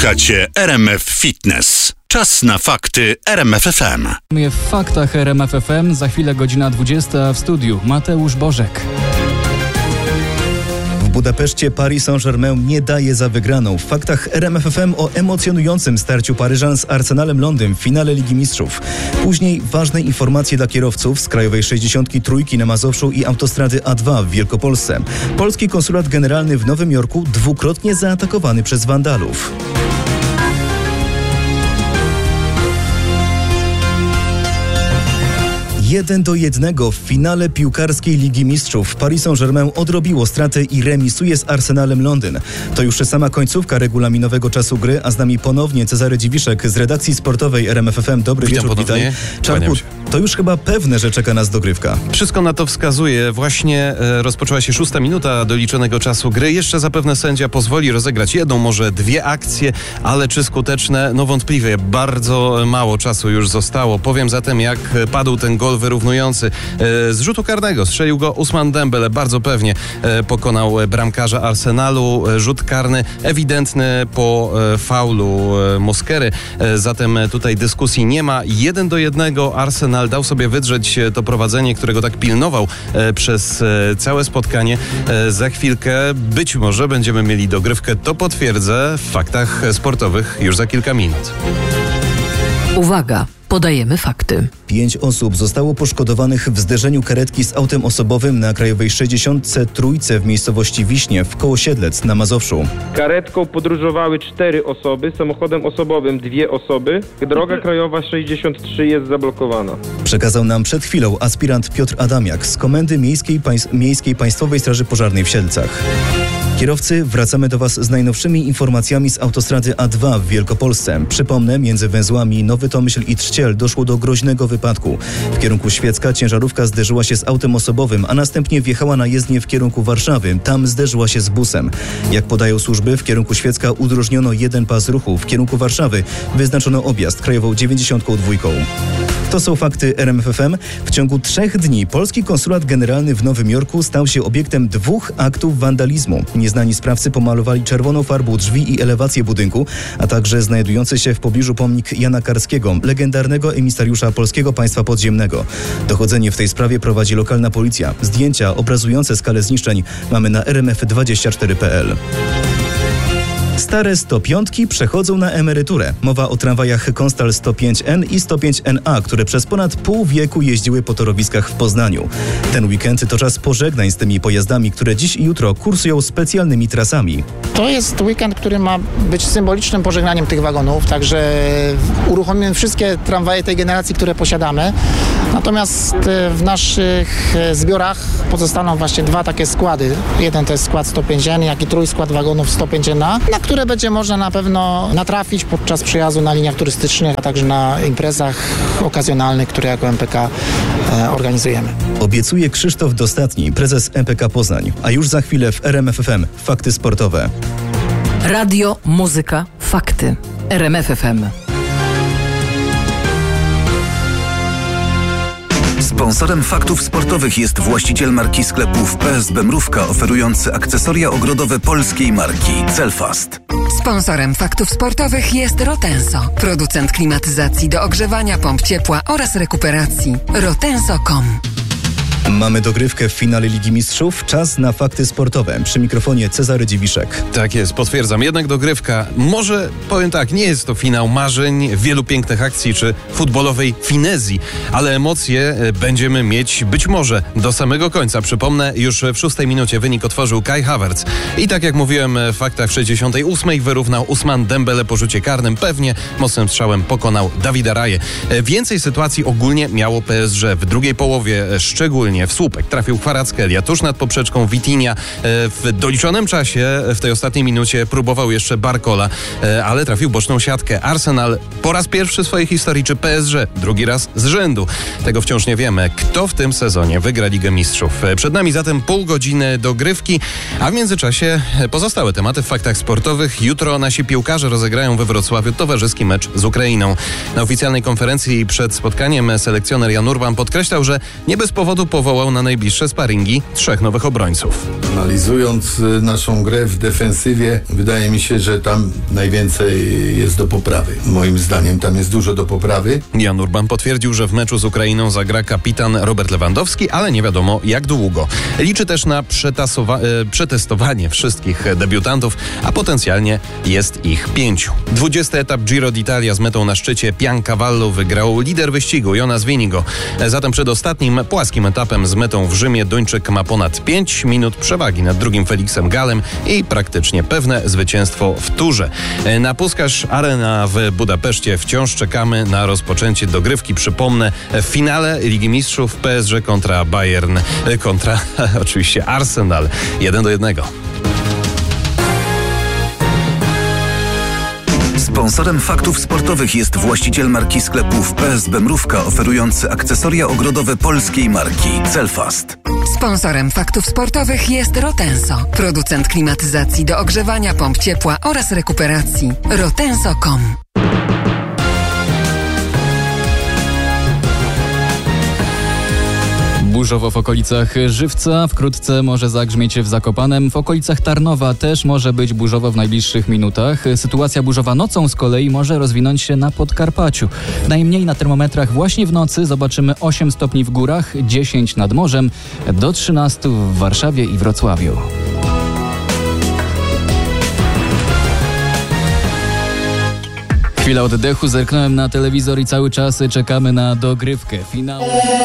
Słuchacie RMF Fitness. Czas na fakty RMF FM. W faktach RMF FM za chwilę godzina 20, w studiu Mateusz Bożek. W Budapeszcie Paris Saint-Germain nie daje za wygraną. W faktach RMF FM o emocjonującym starciu Paryżan z Arsenalem Londyn w finale Ligi Mistrzów. Później ważne informacje dla kierowców z Krajowej 63 na Mazowszu i autostrady A2 w Wielkopolsce. Polski konsulat generalny w Nowym Jorku dwukrotnie zaatakowany przez wandalów. 1-1 w finale piłkarskiej Ligi Mistrzów. Paris Saint-Germain odrobiło stratę i remisuje z Arsenalem Londyn. To już sama końcówka regulaminowego czasu gry, a z nami ponownie Cezary Dziwiszek z redakcji sportowej RMF FM. Dobry wieczór, witaj. Czarku, to już chyba pewne, że czeka nas dogrywka. Wszystko na to wskazuje. Właśnie rozpoczęła się 6. minuta doliczonego czasu gry. Jeszcze zapewne sędzia pozwoli rozegrać jedną, może dwie akcje, ale czy skuteczne? No wątpliwie. Bardzo mało czasu już zostało. Powiem zatem, jak padł ten gol wyrównujący. Z rzutu karnego strzelił go Ousmane Dembele. Bardzo pewnie pokonał bramkarza Arsenalu. Rzut karny ewidentny po faulu Mosquery. Zatem tutaj dyskusji nie ma. 1-1 Arsenal dał sobie wydrzeć to prowadzenie, którego tak pilnował przez całe spotkanie. Za chwilkę być może będziemy mieli dogrywkę. To potwierdzę w faktach sportowych już za kilka minut. Uwaga! Podajemy fakty. 5 osób zostało poszkodowanych w zderzeniu karetki z autem osobowym na Krajowej 63 w miejscowości Wiśnie w Kołosiedlec na Mazowszu. Karetką podróżowały 4 osoby, samochodem osobowym 2 osoby. Droga krajowa 63 jest zablokowana. Przekazał nam przed chwilą aspirant Piotr Adamiak z Komendy Miejskiej Państwowej Straży Pożarnej w Siedlcach. Kierowcy, wracamy do Was z najnowszymi informacjami z autostrady A2 w Wielkopolsce. Przypomnę, między węzłami Nowy Tomyśl i Trzciel doszło do groźnego wypadku. W kierunku Świecka ciężarówka zderzyła się z autem osobowym, a następnie wjechała na jezdnię w kierunku Warszawy. Tam zderzyła się z busem. Jak podają służby, w kierunku Świecka udrożniono jeden pas ruchu. W kierunku Warszawy wyznaczono objazd krajową 92. To są fakty RMF FM. W ciągu 3 dni polski konsulat generalny w Nowym Jorku stał się obiektem 2 aktów wandalizmu. Nieznani sprawcy pomalowali czerwoną farbą drzwi i elewację budynku, a także znajdujący się w pobliżu pomnik Jana Karskiego, legendarnego emisariusza Polskiego Państwa Podziemnego. Dochodzenie w tej sprawie prowadzi lokalna policja. Zdjęcia obrazujące skalę zniszczeń mamy na rmf24.pl. Stare 105 przechodzą na emeryturę. Mowa o tramwajach Konstal 105N i 105NA, które przez ponad pół wieku jeździły po torowiskach w Poznaniu. Ten weekend to czas pożegnań z tymi pojazdami, które dziś i jutro kursują specjalnymi trasami. To jest weekend, który ma być symbolicznym pożegnaniem tych wagonów, także uruchomimy wszystkie tramwaje tej generacji, które posiadamy. Natomiast w naszych zbiorach pozostaną właśnie 2 takie składy. Jeden to jest skład 105N, jak i trójskład wagonów 105NA, na które będzie można na pewno natrafić podczas przejazdu na liniach turystycznych, a także na imprezach okazjonalnych, które jako MPK organizujemy. Obiecuje Krzysztof Dostatni, prezes MPK Poznań. A już za chwilę w RMF FM fakty sportowe. Radio, muzyka, fakty. RMF FM. Sponsorem faktów sportowych jest właściciel marki sklepów PSB Mrówka, oferujący akcesoria ogrodowe polskiej marki Celfast. Sponsorem faktów sportowych jest Rotenso, producent klimatyzacji do ogrzewania, pomp ciepła oraz rekuperacji. Rotenso.com. Mamy dogrywkę w finale Ligi Mistrzów. Czas na fakty sportowe. Przy mikrofonie Cezary Dziwiszek. Tak jest, potwierdzam. Jednak dogrywka. Może, powiem tak, nie jest to finał marzeń, wielu pięknych akcji czy futbolowej finezji, ale emocje będziemy mieć być może do samego końca. Przypomnę, już w 6 minucie wynik otworzył Kai Havertz. I tak jak mówiłem, w faktach w 68 wyrównał Ousmane Dembele po rzucie karnym. Pewnie mocnym strzałem pokonał Davida Raję. Więcej sytuacji ogólnie miało PSG. W drugiej połowie szczególnie w słupek trafił Kvaratskhelia tuż nad poprzeczką Vitinha. W doliczonym czasie, w tej ostatniej minucie próbował jeszcze Barcola, ale trafił boczną siatkę. Arsenal po raz pierwszy w swojej historii, czy PSG drugi raz z rzędu. Tego wciąż nie wiemy, kto w tym sezonie wygra Ligę Mistrzów. Przed nami zatem pół godziny dogrywki, a w międzyczasie pozostałe tematy w faktach sportowych. Jutro nasi piłkarze rozegrają we Wrocławiu towarzyski mecz z Ukrainą. Na oficjalnej konferencji przed spotkaniem selekcjoner Jan Urban podkreślał, że nie bez powodu powołał na najbliższe sparingi 3 nowych obrońców. Analizując naszą grę w defensywie, wydaje mi się, że tam najwięcej jest do poprawy. Moim zdaniem tam jest dużo do poprawy. Jan Urban potwierdził, że w meczu z Ukrainą zagra kapitan Robert Lewandowski, ale nie wiadomo jak długo. Liczy też na przetestowanie wszystkich debiutantów, a potencjalnie jest ich 5. 20. etap Giro d'Italia z metą na szczycie Piancavallo wygrał lider wyścigu Jonas Vingegaard. Zatem przed ostatnim płaskim etapem z metą w Rzymie Duńczyk ma ponad 5 minut przewagi nad drugim Felixem Gallem i praktycznie pewne zwycięstwo w Turze. Na Puskás Arena w Budapeszcie wciąż czekamy na rozpoczęcie dogrywki. Przypomnę, w finale Ligi Mistrzów PSG kontra Bayern, kontra oczywiście Arsenal 1-1. Sponsorem faktów sportowych jest właściciel marki sklepów PSB Mrówka, oferujący akcesoria ogrodowe polskiej marki Celfast. Sponsorem faktów sportowych jest Rotenso, producent klimatyzacji do ogrzewania, pomp ciepła oraz rekuperacji. Rotenso.com. Burzowo w okolicach Żywca, wkrótce może zagrzmieć w Zakopanem, w okolicach Tarnowa też może być burzowo w najbliższych minutach. Sytuacja burzowa nocą z kolei może rozwinąć się na Podkarpaciu. Najmniej na termometrach właśnie w nocy zobaczymy 8 stopni w górach, 10 nad morzem, do 13 w Warszawie i Wrocławiu. Chwila oddechu, zerknąłem na telewizor i cały czas czekamy na dogrywkę finału.